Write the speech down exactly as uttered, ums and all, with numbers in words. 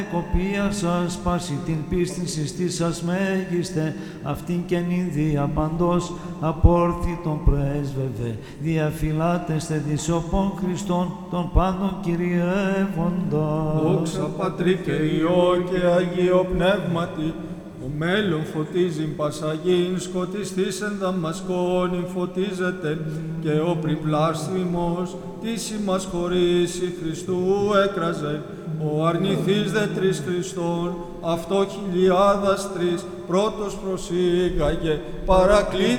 Κοπία σας πάση την πίστην συστήσας μέγιστε, αυτήν και νηδία παντός απόρθη τον πρέσβευε, διαφυλάτεστε δισοπών Χριστών των πάντων κυριεύοντα. Δόξα Πατρί και Υιό και Αγίο Πνεύματι, ο μέλλον φωτίζει πασαγήν, σκοτιστής εν Δαμασκόν φωτίζεται, και ο πριπλάσθημος της ημάς χωρίσει Χριστού έκραζε, ο αρνηθής δε τρεις Χριστών, αυτό χιλιάδας τρεις πρώτος προσήγαγε, παρακλήτου